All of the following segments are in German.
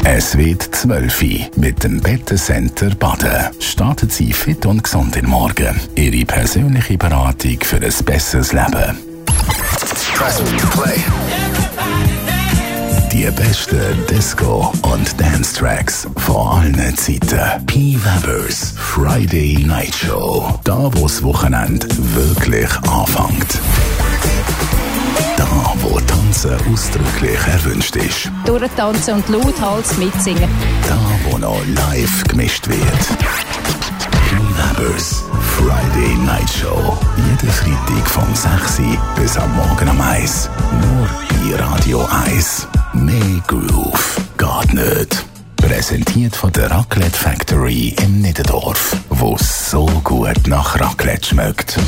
Es wird 12 Uhr mit dem Bettencenter Baden. Starten Sie fit und gesund in den Morgen. Ihre persönliche Beratung für ein besseres Leben. Press Play. Die besten Disco- und Dance-Tracks von allen Zeiten. P. Webers Friday Night Show. Da, wo das Wochenende wirklich anfängt. Da, wo Tanzen ausdrücklich erwünscht ist. Durchtanzen und lauthals mitsingen. Da, wo noch live gemischt wird. P. Webers Friday Night Show. Jeden Freitag vom 6 Uhr bis am Morgen um 1. Nur bei Radio 1. Mehr Groove geht nicht. Präsentiert von der Raclette Factory in Niederdorf, wo so gut nach Raclette schmeckt.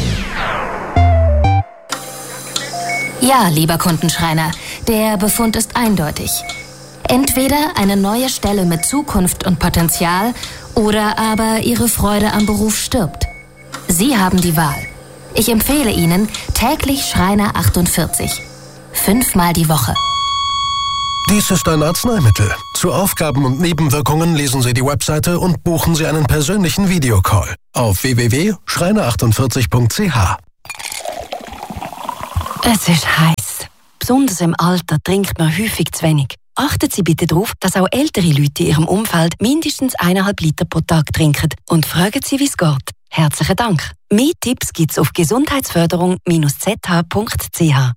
Ja, lieber Kundenschreiner, der Befund ist eindeutig. Entweder eine neue Stelle mit Zukunft und Potenzial oder aber Ihre Freude am Beruf stirbt. Sie haben die Wahl. Ich empfehle Ihnen täglich Schreiner 48. 5-mal die Woche. Dies ist ein Arzneimittel. Zu Aufgaben und Nebenwirkungen lesen Sie die Webseite und buchen Sie einen persönlichen Videocall auf www.schreiner48.ch. Es ist heiß. Besonders im Alter trinkt man häufig zu wenig. Achten Sie bitte darauf, dass auch ältere Leute in Ihrem Umfeld mindestens 1,5 Liter pro Tag trinken und fragen Sie, wie es geht. Herzlichen Dank. Mehr Tipps gibt's auf gesundheitsförderung-zh.ch.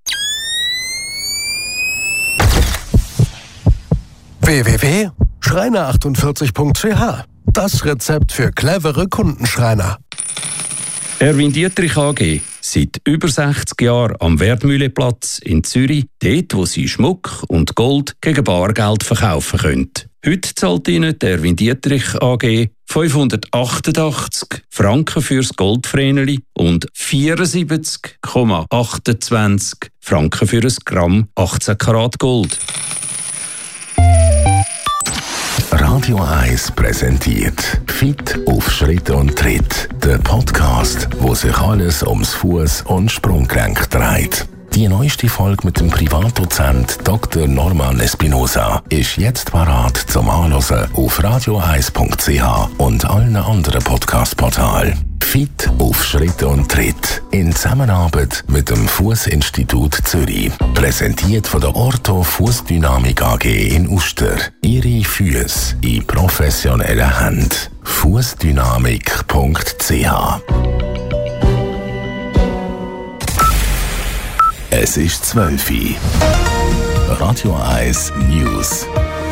www.schreiner48.ch. Das Rezept für clevere Kundenschreiner. Erwin Dietrich AG. Seit über 60 Jahren am Wertmühleplatz in Zürich, dort wo Sie Schmuck und Gold gegen Bargeld verkaufen können. Heute zahlt Ihnen der Erwin Dietrich AG 588 Franken fürs Goldvreneli und 74,28 Franken für ein Gramm 18 Karat Gold. Radio 1 präsentiert Fit auf Schritt und Tritt. Der Podcast, wo sich alles ums Fuß- und Sprunggelenk dreht. Die neueste Folge mit dem Privatdozent Dr. Norman Espinosa ist jetzt parat zum Anhören auf radio1.ch und allen anderen Podcast-Portalen. Fit auf Schritt und Tritt in Zusammenarbeit mit dem Fußinstitut Zürich. Präsentiert von der Ortho Fußdynamik AG in Uster. Ihre Füße in professionellen Händen. Fußdynamik.ch. Es ist 12 Uhr. Radio 1 News.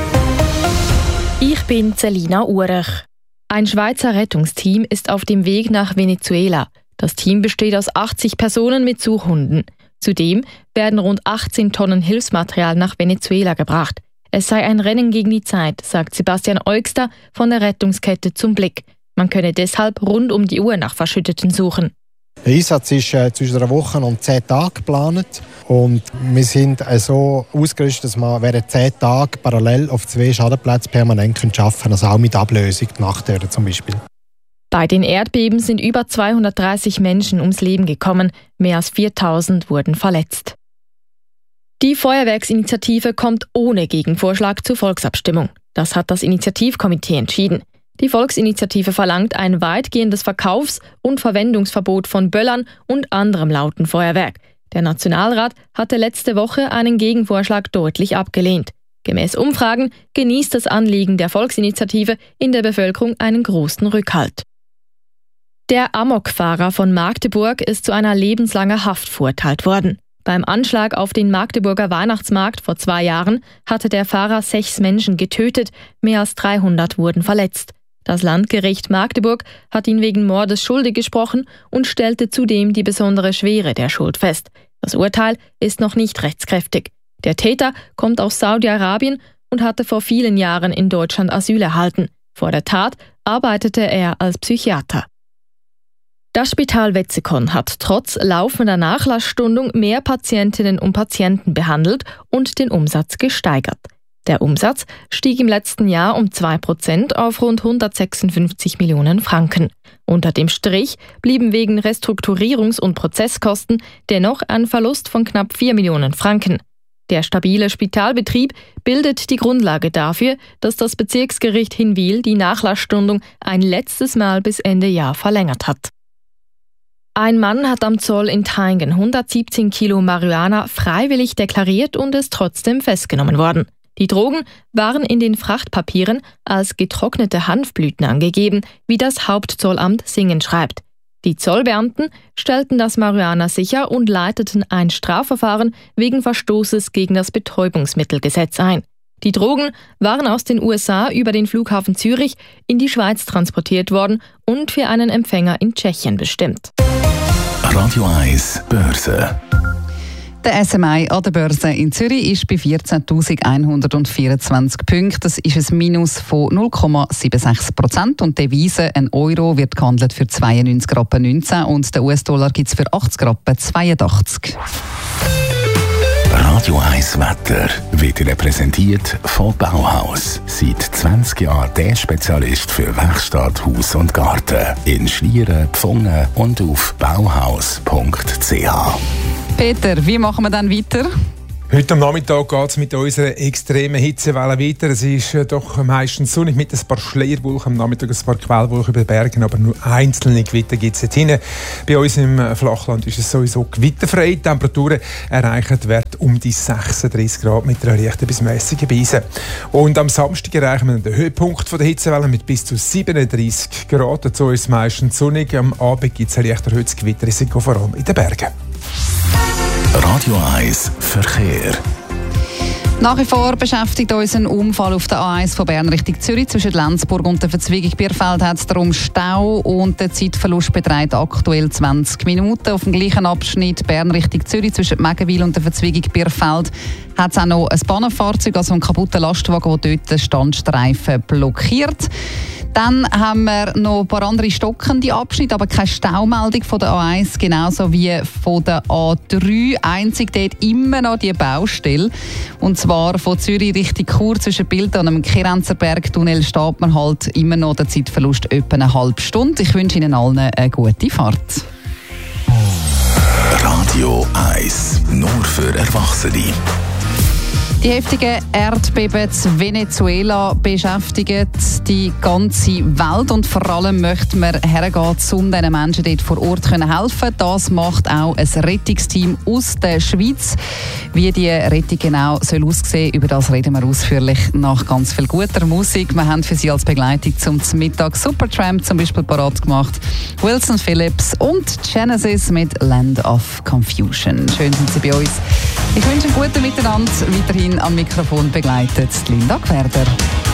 Ich bin Celina Urech. Ein Schweizer Rettungsteam ist auf dem Weg nach Venezuela. Das Team besteht aus 80 Personen mit Suchhunden. Zudem werden rund 18 Tonnen Hilfsmaterial nach Venezuela gebracht. Es sei ein Rennen gegen die Zeit, sagt Sebastian Eugster von der Rettungskette Zum Blick. Man könne deshalb rund um die Uhr nach Verschütteten suchen. Der Einsatz ist zwischen einer Woche und 10 Tagen geplant. Und wir sind so ausgerüstet, dass wir während 10 Tagen parallel auf 2 Schadenplätze permanent arbeiten können, also auch mit Ablösung, Nachttöten zum Beispiel. Bei den Erdbeben sind über 230 Menschen ums Leben gekommen, mehr als 4000 wurden verletzt. Die Feuerwerksinitiative kommt ohne Gegenvorschlag zur Volksabstimmung. Das hat das Initiativkomitee entschieden. Die Volksinitiative verlangt ein weitgehendes Verkaufs- und Verwendungsverbot von Böllern und anderem lauten Feuerwerk. Der Nationalrat hatte letzte Woche einen Gegenvorschlag deutlich abgelehnt. Gemäß Umfragen genießt das Anliegen der Volksinitiative in der Bevölkerung einen großen Rückhalt. Der Amokfahrer von Magdeburg ist zu einer lebenslangen Haft verurteilt worden. Beim Anschlag auf den Magdeburger Weihnachtsmarkt vor 2 Jahren hatte der Fahrer 6 Menschen getötet, mehr als 300 wurden verletzt. Das Landgericht Magdeburg hat ihn wegen Mordes schuldig gesprochen und stellte zudem die besondere Schwere der Schuld fest. Das Urteil ist noch nicht rechtskräftig. Der Täter kommt aus Saudi-Arabien und hatte vor vielen Jahren in Deutschland Asyl erhalten. Vor der Tat arbeitete er als Psychiater. Das Spital Wetzikon hat trotz laufender Nachlassstundung mehr Patientinnen und Patienten behandelt und den Umsatz gesteigert. Der Umsatz stieg im letzten Jahr um 2% auf rund 156 Millionen Franken. Unter dem Strich blieben wegen Restrukturierungs- und Prozesskosten dennoch ein Verlust von knapp 4 Millionen Franken. Der stabile Spitalbetrieb bildet die Grundlage dafür, dass das Bezirksgericht Hinwil die Nachlassstundung ein letztes Mal bis Ende Jahr verlängert hat. Ein Mann hat am Zoll in Thaingen 117 Kilo Marihuana freiwillig deklariert und ist trotzdem festgenommen worden. Die Drogen waren in den Frachtpapieren als getrocknete Hanfblüten angegeben, wie das Hauptzollamt Singen schreibt. Die Zollbeamten stellten das Marihuana sicher und leiteten ein Strafverfahren wegen Verstoßes gegen das Betäubungsmittelgesetz ein. Die Drogen waren aus den USA über den Flughafen Zürich in die Schweiz transportiert worden und für einen Empfänger in Tschechien bestimmt. Radio 1 Börse. Der SMI an der Börse in Zürich ist bei 14.124 Punkten. Das ist ein Minus von 0,76%. Und die Devise, ein Euro, wird gehandelt für 92,19 Rappen und den US-Dollar gibt es für 80,82 Rappen. Radio 1 Wetter wird Ihnen präsentiert von Bauhaus. Seit 20 Jahren der Spezialist für Werkstatt, Haus und Garten. In Schlieren, Pfungen und auf bauhaus.ch. Peter, wie machen wir dann weiter? Heute am Nachmittag geht es mit unserer extremen Hitzewelle weiter. Es ist doch meistens sonnig mit ein paar Schleierwolken, am Nachmittag ein paar Quellwolken über den Bergen, aber nur einzelne Gewitter gibt es hinten. Bei uns im Flachland ist es sowieso gewitterfrei. Die Temperaturen erreichen Wert um die 36 Grad mit einer leichten bis mäßigen Brise. Und am Samstag erreichen wir den Höhepunkt der Hitzewelle mit bis zu 37 Grad. Dazu ist es meistens sonnig. Am Abend gibt es ein leichter Gewitterrisiko, vor allem in den Bergen. Radio 1 Verkehr. Nach wie vor beschäftigt uns ein Unfall auf der A1 von Bern Richtung Zürich. Zwischen Lenzburg und der Verzweigung Bierfeld hat es darum Stau und der Zeitverlust beträgt aktuell 20 Minuten. Auf dem gleichen Abschnitt Bern Richtung Zürich zwischen Megenwil und der Verzweigung Bierfeld hat es auch noch ein Bahnenfahrzeug, also einen kaputten Lastwagen, der dort den Standstreifen blockiert. Dann haben wir noch ein paar andere stockende Abschnitte, aber keine Staumeldung von der A1, genauso wie von der A3. Einzig dort immer noch die Baustelle. Und zwar von Zürich Richtung Chur zwischen Bilden und dem Kirenzerberg-Tunnel steht man halt immer noch der Zeitverlust etwa eine halbe Stunde. Ich wünsche Ihnen allen eine gute Fahrt. Radio 1, nur für Erwachsene. Die heftigen Erdbeben in Venezuela beschäftigen die ganze Welt und vor allem möchten wir hergehen, um diesen Menschen dort vor Ort helfen können. Das macht auch ein Rettungsteam aus der Schweiz. Wie die Rettung genau soll aussehen, über das reden wir ausführlich nach ganz viel guter Musik. Wir haben für Sie als Begleitung zum Mittag Supertramp zum Beispiel parat gemacht, Wilson Phillips und Genesis mit Land of Confusion. Schön sind Sie bei uns. Ich wünsche einen guten Miteinander. Weiterhin am Mikrofon begleitet Linda Gwerder.